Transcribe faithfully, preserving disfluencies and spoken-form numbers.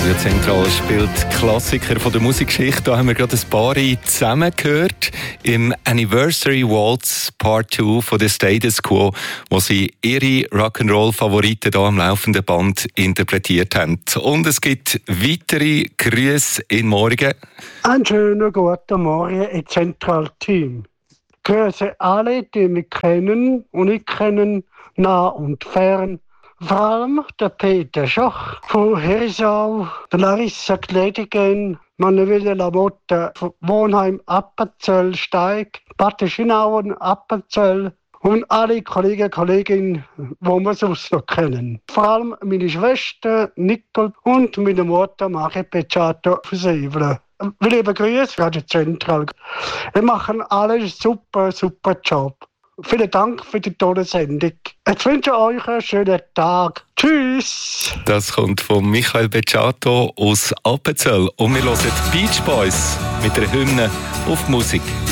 Radio Zentral spielt Klassiker von der Musikgeschichte. Da haben wir gerade ein paar zusammen gehört im Anniversary Waltz Part zwei von der Status Quo, wo sie ihre Rock'n'Roll-Favoriten hier am laufenden Band interpretiert haben. Und es gibt weitere Grüße in Morgen. Einen schönen guten Morgen im Zentral-Team. Grüße alle, die mich kennen und nicht kennen, nah und fern. Vor allem der Peter Schoch von Herisau, der Larissa Gnedigen, Manuela Lamotte von Wohnheim Appenzell Steig, Bad Schinauen Appenzell und alle Kollegen und Kolleginnen, die wir sonst noch kennen. Vor allem meine Schwester Nicole und meine Mutter Marie Pecciato von Sevelen. Liebe Grüße, Radio Zentral. Wir machen alle einen super, super Job. Vielen Dank für die tolle Sendung. Jetzt wünsche ich euch einen schönen Tag. Tschüss! Das kommt von Michael Becciato aus Appenzell. Und wir hören die Beach Boys mit der Hymne auf die Musik.